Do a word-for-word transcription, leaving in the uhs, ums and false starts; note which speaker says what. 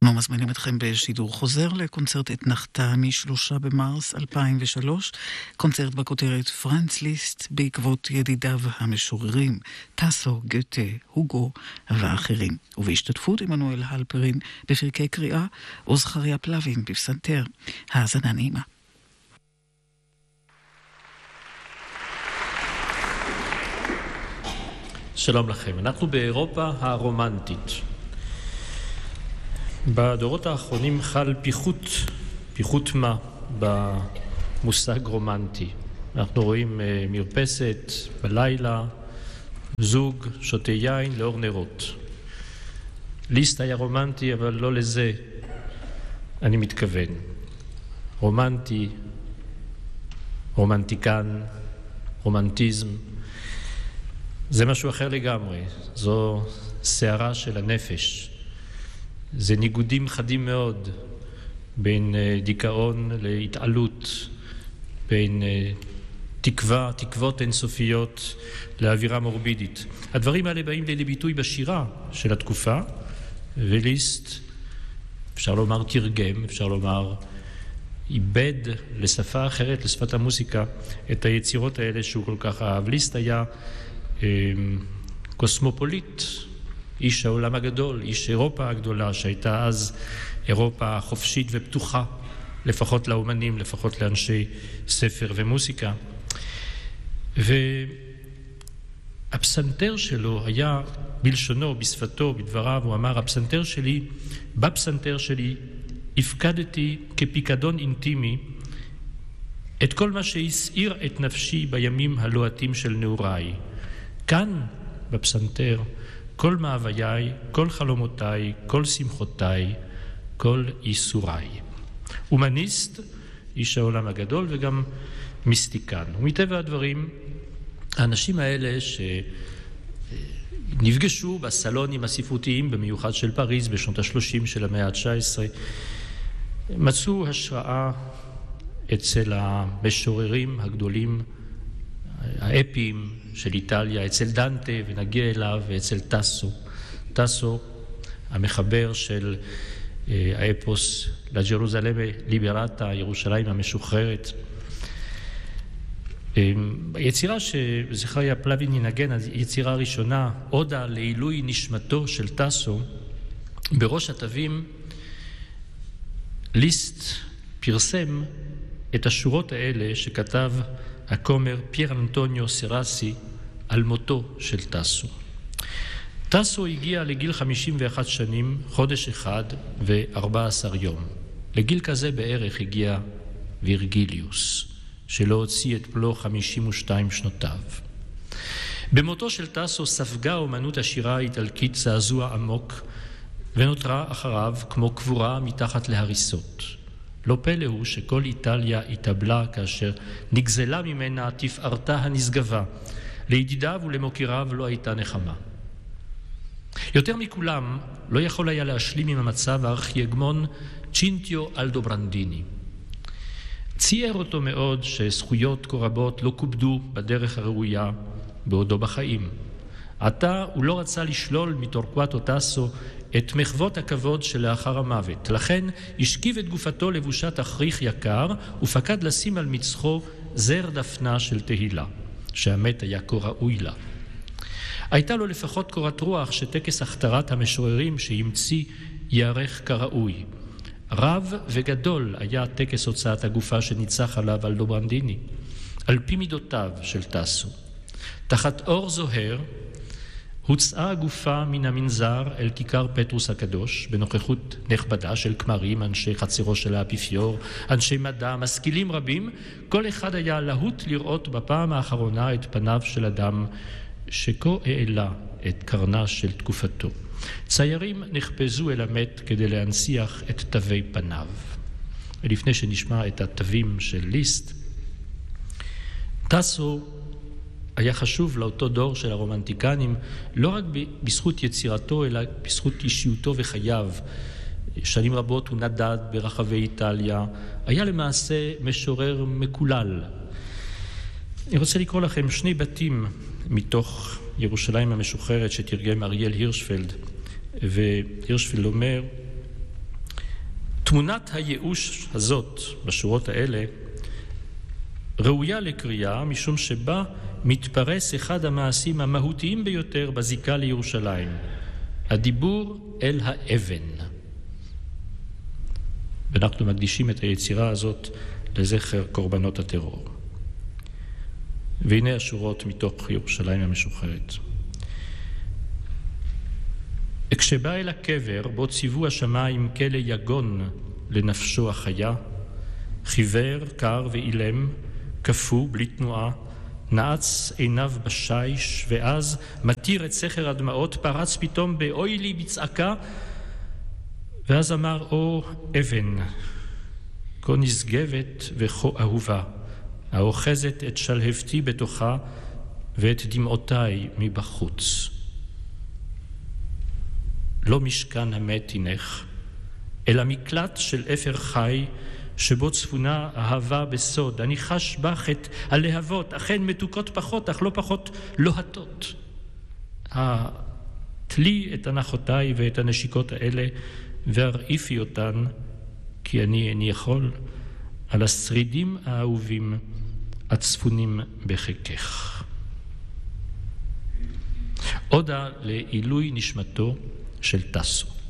Speaker 1: אנחנו מזמינים אתכם בשידור חוזר לקונצרט אתנחתא משלושה במרס אלפיים ושלוש, קונצרט בכותרת פרנץ ליסט בעקבות ידידיו המשוררים טאסו, גוטה, הוגו ואחרים, ובהשתתפות עמנואל הלפרין בפרקי קריאה וזכריה פלווין בפסנתר. האזנה נעימה.
Speaker 2: שלום לכם, אנחנו באירופה הרומנטית. בדורות האחרונים חל פיחות, פיחות מה במושג רומנטי. אנחנו רואים מרפסת בלילה, זוג שותה יין לאור נרות. ליסט היה רומנטי, אבל לא לזה אני מתכוון. רומנטי, רומנטיקן, רומנטיזם, זה משהו אחר לגמרי. זו שערה של הנפש. זה ניגודים חדים מאוד בין דיכאון להתעלות, בין תקווה, תקוות אינסופיות לאווירה מורבידית. הדברים האלה באים לידי ביטוי בשירה של התקופה, וליסט, אפשר לומר תרגם, אפשר לומר איבד לשפה אחרת, לשפת המוסיקה, את היצירות האלה שהוא כל כך אהב. ליסט היה קוסמופוליט, איש העולם הגדול, איש אירופה הגדולה, שהייתה אז אירופה חופשית ופתוחה, לפחות לאומנים, לפחות לאנשי ספר ומוסיקה. והפסנתר שלו היה בלשונו, בשפתו, בדבריו, הוא אמר, הפסנתר שלי, בפסנתר שלי, הפקדתי כפיקדון אינטימי את כל מה שהסעיר את נפשי בימים הלוהטים של נעוריי. כאן, בפסנתר, כל מאוויי, כל חלומותיי, כל שמחותיי, כל איסוריי. הומניסט, איש העולם הגדול, וגם מיסטיקן. ומטבע הדברים, האנשים האלה שנפגשו בסלונים הספרותיים, במיוחד של פריז, בשנות ה-שלושים של המאה ה-תשע עשרה, מצאו השראה אצל המשוררים הגדולים, האפיים של איטליה, אצל דנטה, ונגיע אליו, ואצל טאסו. טאסו, המחבר של האפוס לג'רוזלם ליברטה, ירושלים המשוחררת. היצירה שזכריה פלווין ינגן, היצירה הראשונה, עודה לעילוי נשמתו של טאסו, בראש התווים ליסט פרסם את השורות האלה שכתב הכומר פייר אנטוניו סרסי על מותו של טאסו. טאסו הגיע לגיל חמישים ואחת שנים, חודש אחד ו-ארבעה עשר יום. לגיל כזה בערך הגיע וירגיליוס, שלא הוציא את פלו חמישים ושתיים שנותיו. במותו של טאסו ספגה אומנות השירה האיטלקית זעזוע עמוק, ונותרה אחריו כמו קבורה מתחת להריסות. לא פלא הוא שכל איטליה התאבלה כאשר נגזלה ממנה תפארתה הנשגבה. לידידיו ולמוקיריו לא הייתה נחמה. יותר מכולם לא יכול היה להשלים עם המצב הארכיגמון צ'ינטיו אלדוברנדיני. צייר אותו מאוד שזכויות כה רבות לא כובדו בדרך הראויה בעודו בחיים. עתה הוא לא רצה לשלול מטורקואטו טאסו את מחוות הכבוד שלאחר המוות. לכן השכיב את גופתו לבושת אחריך יקר, ופקד לשים על מצחו זר דפנה של תהילה, שהמת היה כה ראוי לה. הייתה לו לפחות קורת רוח שטקס הכתרת המשוררים שימציא יערך כראוי. רב וגדול היה טקס הוצאת הגופה שניצח עליו אלדוברנדיני, על פי מידותיו של טאסו. תחת אור זוהר הוצאה הגופה מן המנזר אל כיכר פטרוס הקדוש, בנוכחות נכבדה של כמרים, אנשי חצרו של האפיפיור, אנשי מדע, משכילים רבים. כל אחד היה להוט לראות בפעם האחרונה את פניו של אדם שכה העלה את קרנה של תקופתו. ציירים נחפזו אל המת כדי להנציח את תווי פניו. ולפני שנשמע את התווים של ליסט, טאסו היה חשוב לאותו דור של הרומנטיקנים, לא רק בזכות יצירתו, אלא בזכות אישיותו וחייו. שנים רבות הוא נדד ברחבי איטליה, היה למעשה משורר מקולל. אני רוצה לקרוא לכם שני בתים מתוך ירושלים המשוחררת שתרגם אריאל הירשפלד, והירשפלד אומר, תמונת הייאוש הזאת בשורות האלה ראויה לקריאה משום שבה מתפרס אחד המעשים המהותיים ביותר בזיקה לירושלים, הדיבור אל האבן. ואנחנו מקדישים את היצירה הזאת לזכר קורבנות הטרור. והנה השורות מתוך ירושלים המשוחררת. כשבא אל הקבר בו ציוו השמיים כלא יגון לנפשו החיה, חיוור, קר ואילם, כפו בלי תנועה, נעץ עיניו בשיש, ואז מתיר את סכר הדמעות, פרץ פתאום באוי לי בצעקה, ואז אמר, או אבן, כה נשגבת וכה אהובה, האוחזת את שלהבתי בתוכה ואת דמעותיי מבחוץ. לא משכן המת הינך, אלא מקלט של אפר חי, שבו צפונה אהבה בסוד. אני חש בך את הלהבות, אכן מתוקות פחות, אך לא פחות לוהטות. תלי את הנחותיי ואת הנשיקות האלה, והרעיפי אותן, כי אני איני יכול, על השרידים האהובים הצפונים בחיקך. עודה לעילוי נשמתו של טסו.